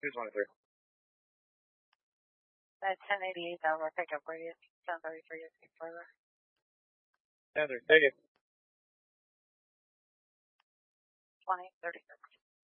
223. That 1088 Delaware pickup radius 1033 is further. 10-3, take it. 2036.